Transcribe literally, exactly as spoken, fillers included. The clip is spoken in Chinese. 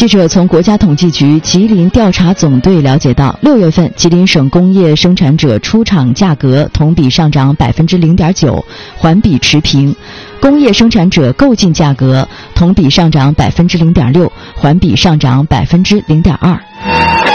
记者从国家统计局吉林调查总队了解到，六月份吉林省工业生产者出厂价格同比上涨百分之零点九，环比持平；工业生产者购进价格同比上涨百分之零点六，环比上涨百分之零点二。